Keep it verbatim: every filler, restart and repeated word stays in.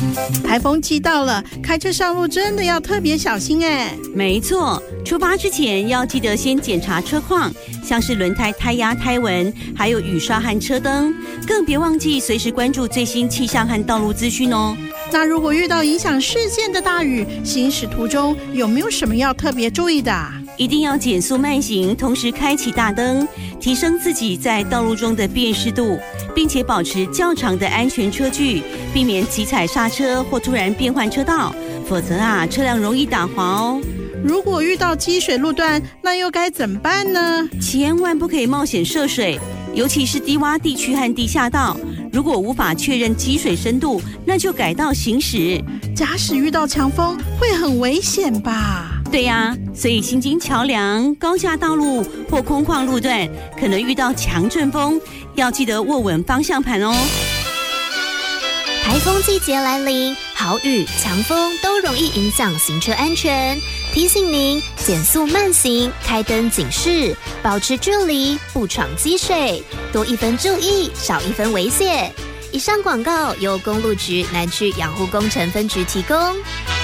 台风季到了，开车上路真的要特别小心哎。 没错，出发之前要记得先检查车况，像是轮胎胎压、胎纹，还有雨刷和车灯，更别忘记随时关注最新气象和道路资讯哦。 那如果遇到影响视线的大雨，行驶途中有没有什么要特别注意的啊？ 一定要减速慢行，同时开启大灯，提升自己在道路中的辨识度，并且保持较长的安全车距，避免急踩刹车或突然变换车道，否则啊，车辆容易打滑哦。 如果遇到积水路段，那又该怎么办呢？ 千万不可以冒险涉水，尤其是低洼地区和地下道。如果无法确认积水深度，那就改道行驶。 假使遇到强风，会很危险吧？ 对呀，所以行经桥梁、高架道路或空旷路段，可能遇到强阵风，要记得握稳方向盘哦。 台风季节来临，豪雨、强风都容易影响行车安全。提醒您减速慢行，开灯警示，保持距离，不闯积水，多一分注意，少一分危险。以上广告由公路局南区养护工程分局提供。